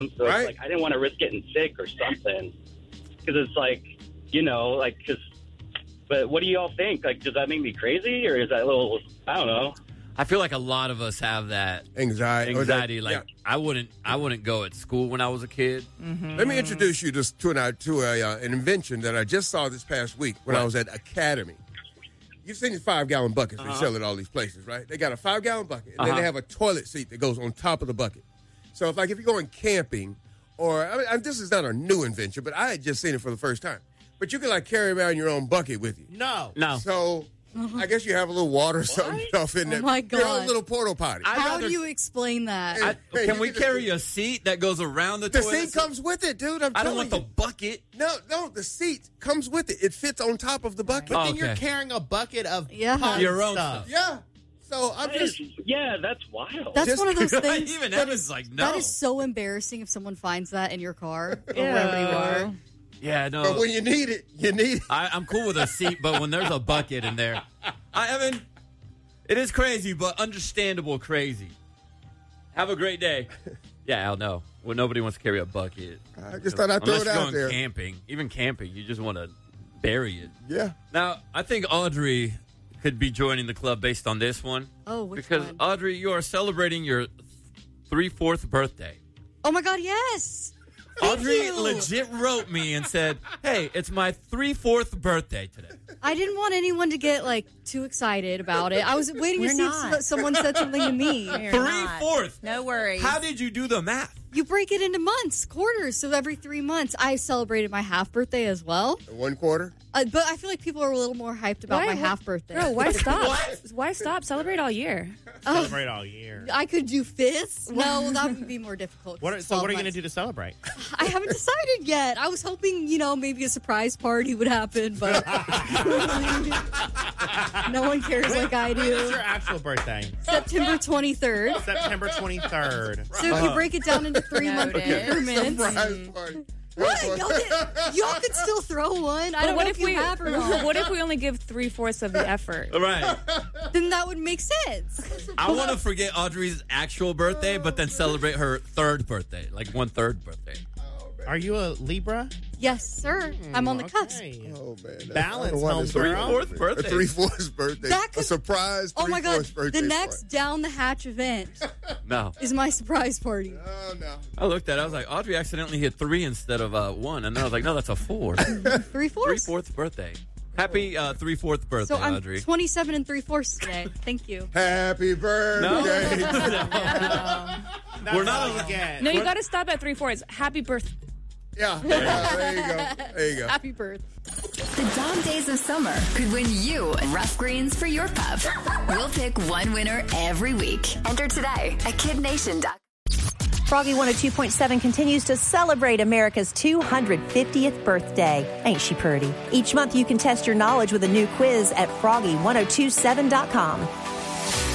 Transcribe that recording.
So it's like I didn't want to risk getting sick or something. Because it's like, but what do you all think? Like, does that make me crazy? Or is that a little, I don't know. I feel like a lot of us have that anxiety. I wouldn't go at school when I was a kid. Mm-hmm. Let me introduce you to an invention that I just saw this past week when I was at Academy. You've seen these 5-gallon buckets they sell at all these places, right? They got a 5-gallon bucket, and then they have a toilet seat that goes on top of the bucket. So if you're going camping, or this is not a new invention, but I had just seen it for the first time. But you can carry around your own bucket with you. No. So I guess you have a little water or something stuff in there. Oh, my God. Your own little porta potty. How do you explain that? Can we carry a seat that goes around the toilet? The seat comes with it, dude. I don't want the bucket. No, the seat comes with it. It fits on top of the bucket. But then you're carrying a bucket of your own stuff. Yeah. So I'm that's wild. That's one of those things. Even Evan's like, no. That is so embarrassing if someone finds that in your car or wherever you are. Yeah, no. But when you need it, you need it. I'm cool with a seat, but when there's a bucket in there, Evan, it is crazy, but understandable crazy. Have a great day. Yeah, I'll know. Well, nobody wants to carry a bucket. I just thought I'd throw it out there. Camping, even camping, you just want to bury it. Yeah. Now, I think Audrey could be joining the club based on this one. Oh, which because one? Audrey, you are celebrating your 3/4 birthday. Oh my God, yes. Audrey legit wrote me and said, "Hey, it's my 3/4 birthday today." I didn't want anyone to get too excited about it. I was waiting to see if someone said something to me. 3/4. No worries. How did you do the math? You break it into months, quarters. So every 3 months, I celebrated my half birthday as well. 1 quarter? But I feel like people are a little more hyped about my half birthday. Bro, why stop? Why stop? Celebrate all year. Celebrate all year. I could do fifths. No, that would be more difficult. What are you going to do to celebrate? I haven't decided yet. I was hoping, maybe a surprise party would happen, but no one cares like I do. When is your actual birthday? September 23rd. September 23rd. So if you break it down into 3-month increments. Surprise party. What? Y'all could still throw one. I don't know if you have or not. What if we only give 3/4 of the effort? Right. Then that would make sense. I want to forget Audrey's actual birthday, but then celebrate her 3rd birthday, like 1/3 birthday. Are you a Libra? Yes, sir. I'm on the cusp. Oh, man. Balance, homegirl. 3/4 birthday. A 3/4 birthday. A surprise 3/4 Oh, my God. birthday The next party. down the hatch event No. is my surprise party. Oh, no. I looked at it. I was like, Audrey accidentally hit 3 instead of 1. And then I was like, no, that's a 4. 3/4. 3/4 birthday. Happy 3/4 birthday, So I'm Audrey. 27 3/4 today. Thank you. Happy birthday. We're not again. No, you got to stop at 3/4. Happy birthday. Yeah, there you go. There you go. Happy birthday. The dog days of summer could win you rough greens for your pup. We'll pick one winner every week. Enter today at KidNation.com. Froggy 102.7 continues to celebrate America's 250th birthday. Ain't she pretty? Each month you can test your knowledge with a new quiz at Froggy1027.com.